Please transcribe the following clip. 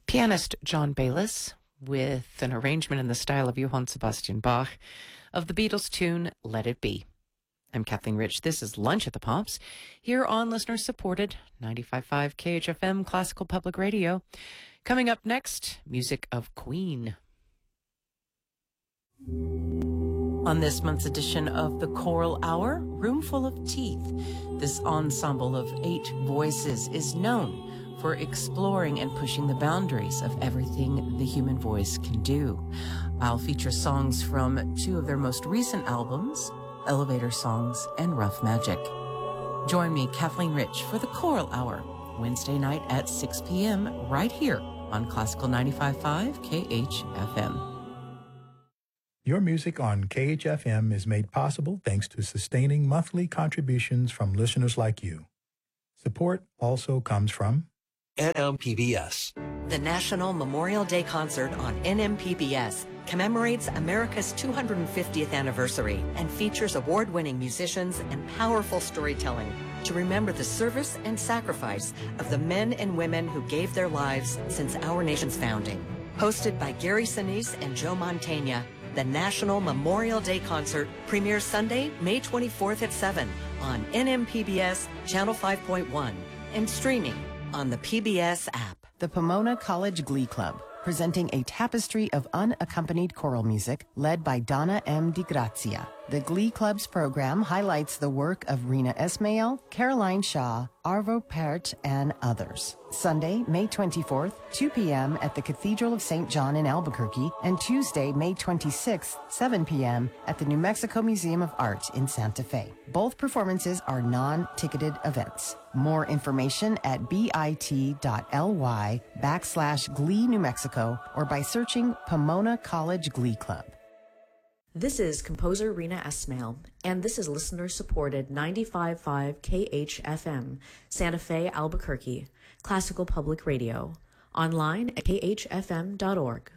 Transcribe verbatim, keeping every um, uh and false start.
Pianist John Bayliss, with an arrangement in the style of Johann Sebastian Bach, of the Beatles tune Let It Be. I'm Kathleen Rich. This is Lunch at the Pops, here on listener-supported ninety-five point five K H F M Classical Public Radio. Coming up next, music of Queen. On this month's edition of the Choral Hour, Roomful of Teeth, this ensemble of eight voices is known for exploring and pushing the boundaries of everything the human voice can do. I'll feature songs from two of their most recent albums, Elevator Songs and Rough Magic. Join me, Kathleen Rich, for the Choral Hour, Wednesday night at six p.m. right here on Classical ninety-five point five K H F M. Your music on K H F M is made possible thanks to sustaining monthly contributions from listeners like you. Support also comes from N M P B S. The National Memorial Day Concert on N M P B S commemorates America's two hundred fiftieth anniversary and features award-winning musicians and powerful storytelling to remember the service and sacrifice of the men and women who gave their lives since our nation's founding. Hosted by Gary Sinise and Joe Mantegna, the National Memorial Day Concert premieres Sunday, May twenty-fourth at seven on N M P B S Channel five point one and streaming on the P B S app. The Pomona College Glee Club, presenting a tapestry of unaccompanied choral music led by Donna M. DiGrazia. The Glee Club's program highlights the work of Rena Esmail, Caroline Shaw, Arvo Pärt, and others. Sunday, May twenty-fourth, two p.m. at the Cathedral of Saint John in Albuquerque, and Tuesday, May twenty-sixth, seven p.m. at the New Mexico Museum of Art in Santa Fe. Both performances are non-ticketed events. More information at bit.ly backslash Glee New Mexico or by searching Pomona College Glee Club. This is composer Rena Esmail, and this is listener-supported ninety-five point five K H F M, Santa Fe, Albuquerque, Classical Public Radio, online at k h f m dot org.